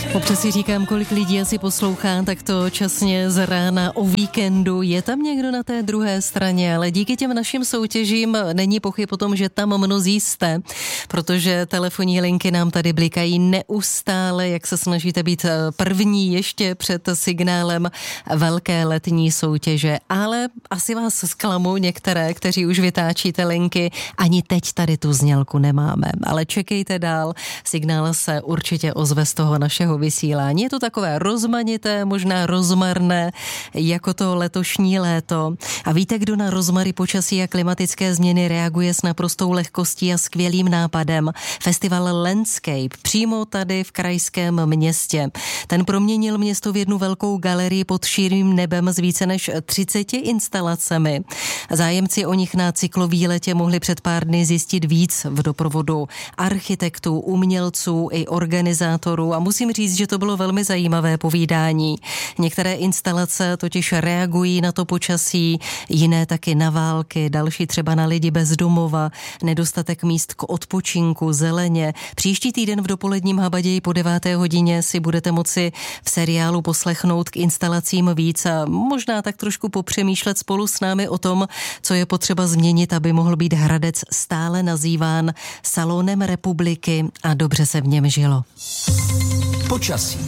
Občas si říkám, kolik lidí asi poslouchá takto časně z rána o víkendu. Je tam někdo na té druhé straně, ale díky těm našim soutěžím není pochyb o tom, že tam mnozí jste, protože telefonní linky nám tady blikají neustále, jak se snažíte být první ještě před signálem velké letní soutěže. Ale asi vás zklamu některé, kteří už vytáčíte linky. Ani teď tady tu znělku nemáme, ale čekejte dál. Signál se určitě ozve z toho našeho vysílání. Je to takové rozmanité, možná rozmarné, jako to letošní léto. A víte, kdo na rozmary počasí a klimatické změny reaguje s naprostou lehkostí a skvělým nápadem? Festival Landscape, přímo tady v krajském městě. Ten proměnil město v jednu velkou galerii pod širým nebem s více než 30 instalacemi. Zájemci o nich na cyklovýletě mohli před pár dny zjistit víc v doprovodu architektů, umělců i organizátorů a musím říct, že to bylo velmi zajímavé povídání. Některé instalace totiž reagují na to počasí, jiné taky na války, další třeba na lidi bez domova, nedostatek míst k odpočinku, zeleně. Příští týden v dopoledním Habaději po 9. hodině si budete moci v seriálu poslechnout k instalacím víc a možná tak trošku popřemýšlet spolu s námi o tom, co je potřeba změnit, aby mohl být Hradec stále nazýván Salonem republiky a dobře se v něm žilo. Počasí.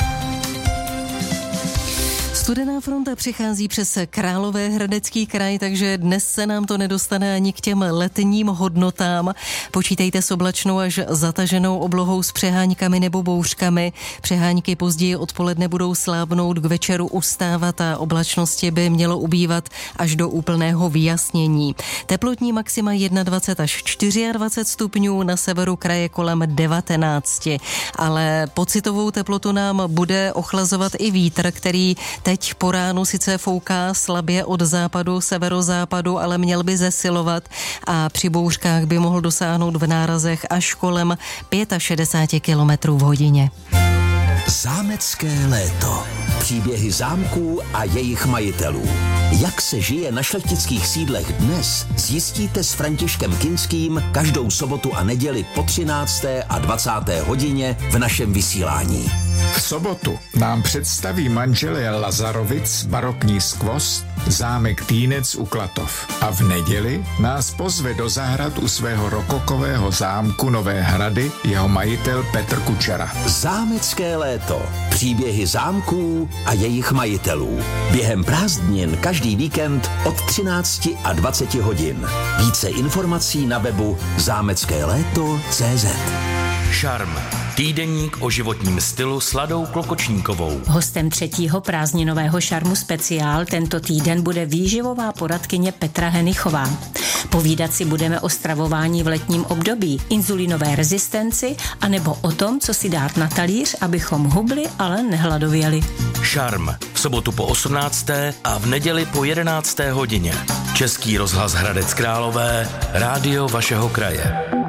Studená fronta přichází přes Královéhradecký kraj, takže dnes se nám to nedostane ani k těm letním hodnotám. Počítejte s oblačnou až zataženou oblohou s přeháňkami nebo bouřkami. Přeháňky později odpoledne budou slábnout, k večeru ustávat a oblačnosti by mělo ubývat až do úplného vyjasnění. Teplotní maxima 21 až 24 stupňů, na severu kraje kolem 19. Ale pocitovou teplotu nám bude ochlazovat i vítr, který teď po ránu sice fouká slabě od západu, severozápadu, ale měl by zesilovat a při bouřkách by mohl dosáhnout v nárazech až kolem 65 km v hodině. Zámecké léto. Příběhy zámků a jejich majitelů. Jak se žije na šlechtických sídlech dnes, zjistíte s Františkem Kinským každou sobotu a neděli po 13. a 20. hodině v našem vysílání. V sobotu nám představí manželé Lazarovic barokní skvost zámek Týnec u Klatov. A v neděli nás pozve do zahrad u svého rokokového zámku Nové Hrady jeho majitel Petr Kučera. Zámecké léto. Příběhy zámků a jejich majitelů. Během prázdnin každý víkend od 13 a 20 hodin. Více informací na webu zámeckéléto.cz. Šarm. Týdeník o životním stylu s Ladou Klokočníkovou. Hostem 3. prázdninového Šarmu speciál tento týden bude výživová poradkyně Petra Henichová. Povídat si budeme o stravování v letním období, inzulinové rezistenci a nebo o tom, co si dát na talíř, abychom hubli, ale nehladověli. Šarm. V sobotu po 18. a v neděli po 11. hodině. Český rozhlas Hradec Králové, rádio vašeho kraje.